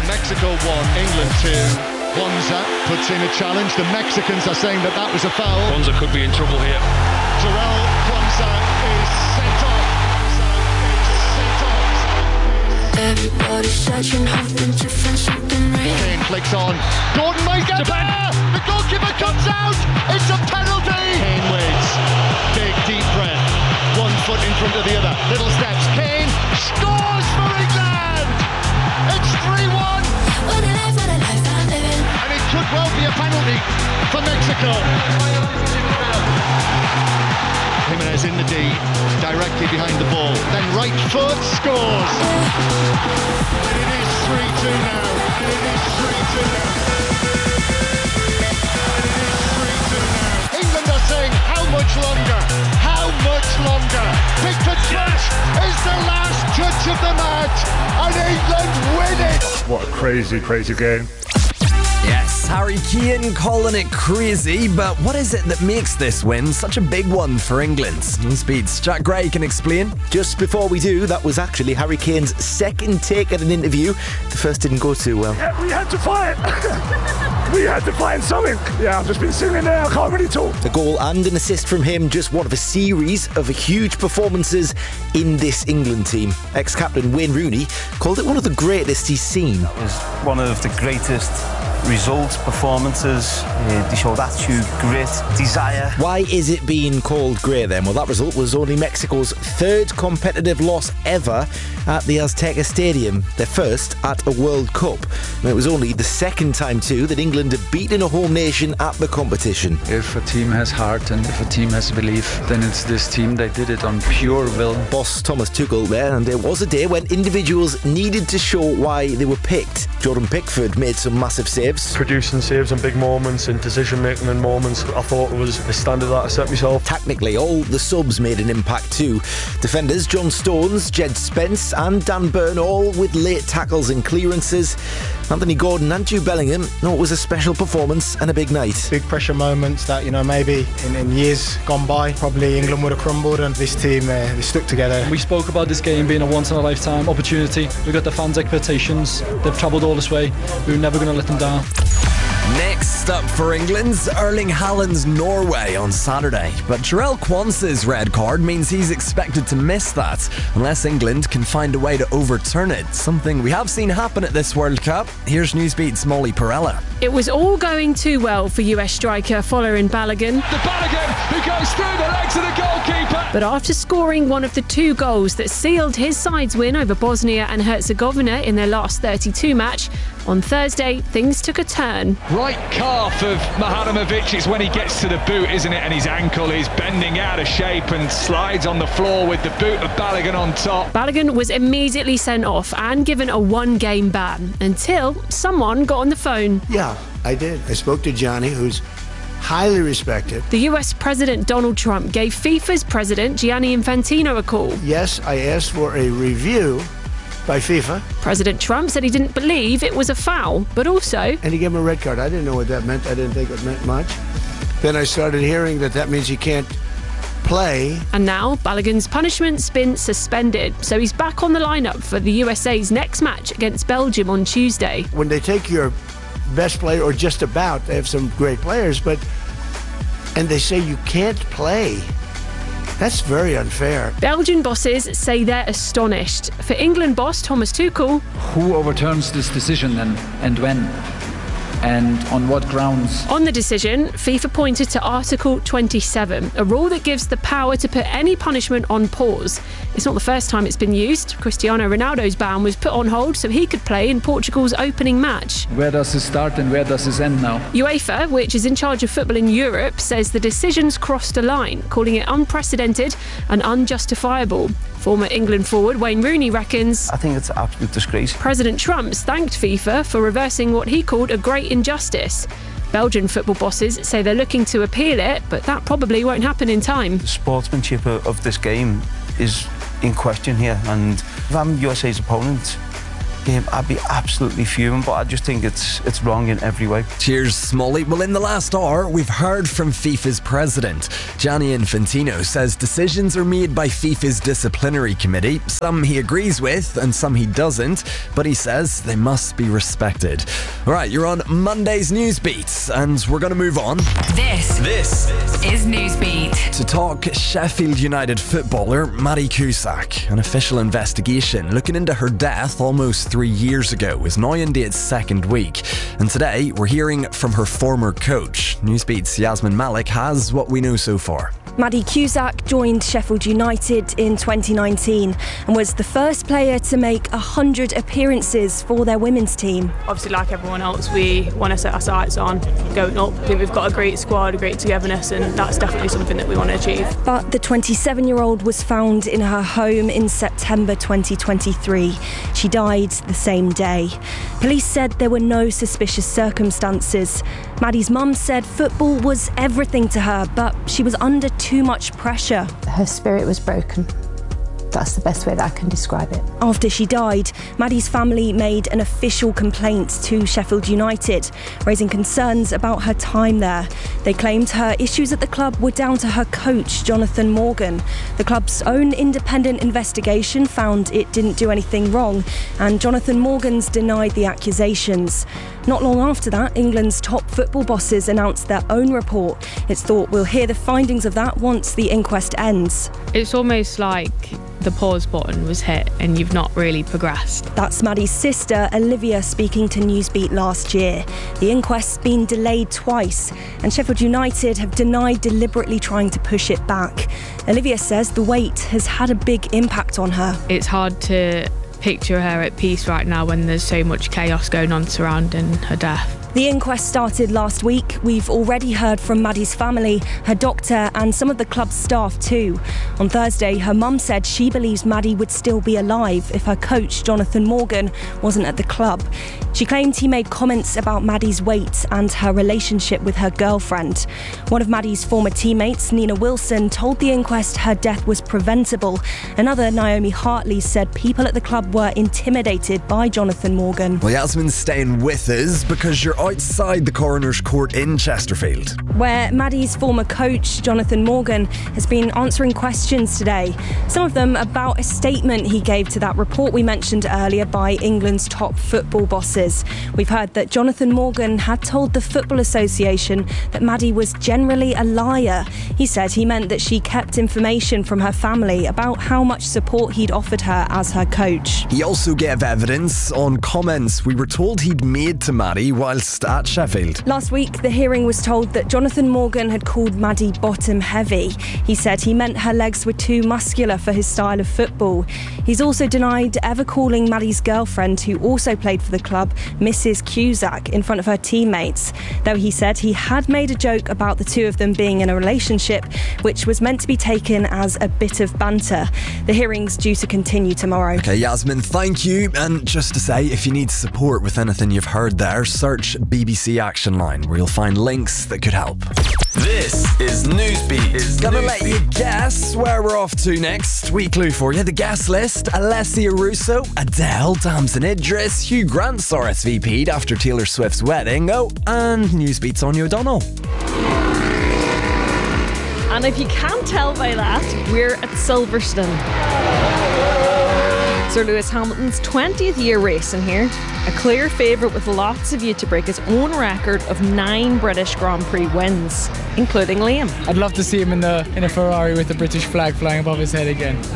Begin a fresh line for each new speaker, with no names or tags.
Mexico 1, England 2. Kwanzaa puts in a challenge. The Mexicans are saying that was a foul.
Kwanzaa could be in trouble here.
Jarell Kwanzaa is sent off.
Everybody's searching, hoping to find something real.
Kane flicks on. Gordon may get there. The goalkeeper comes out. It's a penalty. Kane waits. Big deep breath. One foot in front of the other. Little steps. Kane scores for England. It's 3-1.
What a life I'm living.
And it could well be a penalty for Mexico. Jimenez in the D, directly behind the ball. Then right foot scores. And it is 3-2 now. And it is 3-2 now. And it is 3-2 now. England are saying, how much longer? How much longer? Pickford's touch is the last touch of the match. And England win it.
What a crazy, crazy game.
Yes, Harry Kane calling it crazy, but what is it that makes this win such a big one for England? Speeds, Jack Gray can explain.
Just before we do, that was actually Harry Kane's second take at an interview. The first didn't go too well.
Yeah, we had to fight. We had to find something. Yeah, I've just been sitting there, I can't really talk.
A goal and an assist from him, just one of a series of huge performances in this England team. Ex-captain Wayne Rooney called it one of the greatest he's seen.
It was one of the greatest results, performances. They showed attitude, grit, desire.
Why is it being called great then? Well, that result was only Mexico's third competitive loss ever at the Azteca Stadium, their first at a World Cup. And it was only the second time too that England had beaten a home nation at the competition.
If a team has heart and if a team has belief, then it's this team. They did it on pure will.
Boss Thomas Tuchel there, and there was a day when individuals needed to show why they were picked. Jordan Pickford made some massive saves.
Producing saves in big moments and decision making in moments. I thought it was a standard that I set myself.
Technically, all the subs made an impact too. Defenders John Stones, Jed Spence and Dan Burn, all with late tackles and clearances. Anthony Gordon and Jude Bellingham, it was a special performance and a big night.
Big pressure moments that, maybe in years gone by, probably England would have crumbled, and this team, they stuck together.
We spoke about this game being a once-in-a-lifetime opportunity. We've got the fans' expectations. They've travelled all this way. We're never going to let them down.
Next up for England's Erling Haaland's Norway on Saturday. But Jarell Kwanzaa's red card means he's expected to miss that, unless England can find a way to overturn it. Something we have seen happen at this World Cup. Here's Newsbeat's Molly Perella.
It was all going too well for US striker Folarin Balogun.
The Balogun who goes through the legs of the goalkeeper.
But after scoring one of the two goals that sealed his side's win over Bosnia and Herzegovina in their last 32 match, on Thursday, things took a turn.
Right calf of Mahanovic is when he gets to the boot, isn't it? And his ankle is bending out of shape and slides on the floor with the boot of Balogun on top.
Balogun was immediately sent off and given a one-game ban until someone got on the phone.
Yeah, I did. I spoke to Johnny, who's highly respected.
The US President Donald Trump gave FIFA's president Gianni Infantino a call.
Yes, I asked for a review by FIFA.
President Trump said he didn't believe it was a foul, but also...
And he gave him a red card. I didn't know what that meant. I didn't think it meant much. Then I started hearing that means he can't play.
And now Balogun's punishment's been suspended, so he's back on the lineup for the USA's next match against Belgium on Tuesday.
When they take your best player, or just about, they have some great players, and they say you can't play. That's very unfair.
Belgian bosses say they're astonished. For England boss Thomas Tuchel...
Who overturns this decision and when? And on what grounds?
On the decision, FIFA pointed to Article 27, a rule that gives the power to put any punishment on pause. It's not the first time it's been used. Cristiano Ronaldo's ban was put on hold so he could play in Portugal's opening match.
Where does this start and where does this end now?
UEFA, which is in charge of football in Europe, says the decision's crossed a line, calling it unprecedented and unjustifiable. Former England forward Wayne Rooney reckons...
I think it's an absolute disgrace.
President Trump's thanked FIFA for reversing what he called a great injustice. Belgian football bosses say they're looking to appeal it, but that probably won't happen in time.
The sportsmanship of this game is in question here, and if I'm USA's opponent, game, I'd be absolutely fuming, but I just think it's wrong in every way.
Cheers, Smolly. Well, in the last hour, we've heard from FIFA's president. Gianni Infantino says decisions are made by FIFA's disciplinary committee. Some he agrees with and some he doesn't, but he says they must be respected. All right, you're on Monday's Newsbeat, and we're going to move on.
This is Newsbeat.
To talk Sheffield United footballer Maddie Cusack. An official investigation looking into her death almost 3 years ago is now into its second week. And today we're hearing from her former coach. Newsbeat's Yasmin Malik has what we know so far.
Maddie Cusack joined Sheffield United in 2019 and was the first player to make 100 appearances for their women's team.
Obviously, like everyone else, we want to set our sights on going up. I think we've got a great squad, a great togetherness, and that's definitely something that we want to achieve.
But the 27-year-old was found in her home in September 2023. She died the same day. Police said there were no suspicious circumstances. Maddie's mum said football was everything to her, but she was under too much pressure.
Her spirit was broken. That's the best way that I can describe it.
After she died, Maddie's family made an official complaint to Sheffield United, raising concerns about her time there. They claimed her issues at the club were down to her coach, Jonathan Morgan. The club's own independent investigation found it didn't do anything wrong, and Jonathan Morgan's denied the accusations. Not long after that, England's top football bosses announced their own report. It's thought we'll hear the findings of that once the inquest ends.
It's almost like the pause button was hit and you've not really progressed.
That's Maddie's sister, Olivia, speaking to Newsbeat last year. The inquest's been delayed twice, and Sheffield United have denied deliberately trying to push it back. Olivia says the wait has had a big impact on her.
It's hard to picture her at peace right now when there's so much chaos going on surrounding her death.
The inquest started last week. We've already heard from Maddie's family, her doctor, and some of the club's staff too. On Thursday, her mum said she believes Maddie would still be alive if her coach, Jonathan Morgan, wasn't at the club. She claimed he made comments about Maddie's weight and her relationship with her girlfriend. One of Maddie's former teammates, Nina Wilson, told the inquest her death was preventable. Another, Naomi Hartley, said people at the club were intimidated by Jonathan Morgan.
Well, Yasmin's staying with us because you're outside the coroner's court in Chesterfield,
where Maddie's former coach, Jonathan Morgan, has been answering questions today. Some of them about a statement he gave to that report we mentioned earlier by England's top football bosses. We've heard that Jonathan Morgan had told the Football Association that Maddie was generally a liar. He said he meant that she kept information from her family about how much support he'd offered her as her coach.
He also gave evidence on comments we were told he'd made to Maddie whilst at Sheffield.
Last week, the hearing was told that Jonathan Morgan had called Maddie bottom heavy. He said he meant her legs were too muscular for his style of football. He's also denied ever calling Maddie's girlfriend, who also played for the club, Mrs. Cusack, in front of her teammates, though he said he had made a joke about the two of them being in a relationship, which was meant to be taken as a bit of banter. The hearing's due to continue tomorrow.
Okay, Yasmin, thank you. And just to say, if you need support with anything you've heard there, search BBC Action Line, where you'll find links that could help.
This is Newsbeat.
Gonna let you guess where we're off to next. Wee clue for you. The guest list: Alessia Russo, Adele, Damson Idris, Hugh Grant's RSVP'd after Taylor Swift's wedding. Oh, and Newsbeat's Anya O'Donnell.
And if you can't tell by that, we're at Silverstone. Sir Lewis Hamilton's 20th year racing here. A clear favourite with lots of you to break his own record of 9 British Grand Prix wins, including Liam.
I'd love to see him in a Ferrari with the British flag flying above his head again.